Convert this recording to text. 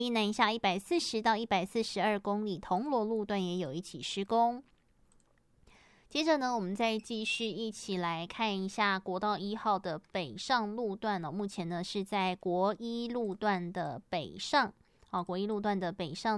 南下140到142公里，铜锣路段也有一起施工。接着呢，我们再继续一起来看一下国道1号的北上路段目前呢是在国一路段的北上，国一路段的北上。